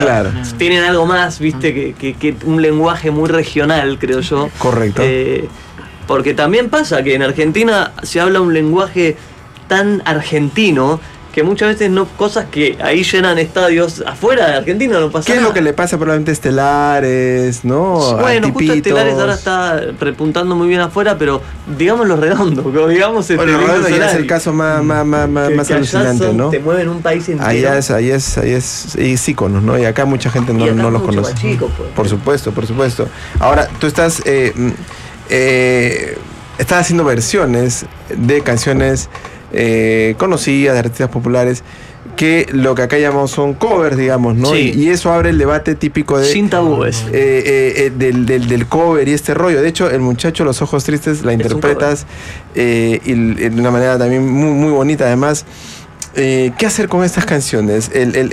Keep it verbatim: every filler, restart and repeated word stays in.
Claro. Tienen algo más, viste, que, que, que un lenguaje muy regional, creo yo. Correcto. Eh, porque también pasa que en Argentina se habla un lenguaje tan argentino que muchas veces no, cosas que ahí llenan estadios afuera de Argentina no pasa ¿Qué nada. es lo que le pasa probablemente a Estelares, no? Bueno, a justo Estelares ahora está repuntando muy bien afuera, pero digamos los redondos, digamos este bueno, Ringo ya es Solari. el caso más, más, más, más, que, más que allá alucinante, son, ¿no? te mueven un país entero. Allá es, allá es, allá es, es íconos, ¿no? Y acá mucha gente no, no los conoce. Más chico, pues. Por supuesto, por supuesto. Ahora, tú estás, eh, eh, estás haciendo versiones de canciones eh, conocidas, de artistas populares, que lo que acá llamamos son covers, digamos, ¿no? Sí. Y, y eso abre el debate típico de... Sin tabúes. Eh, eh, eh, del, del, del cover y este rollo. De hecho, el muchacho Los Ojos Tristes la interpretas eh, y, y de una manera también muy, muy bonita. Además, eh, ¿qué hacer con estas canciones? El, el,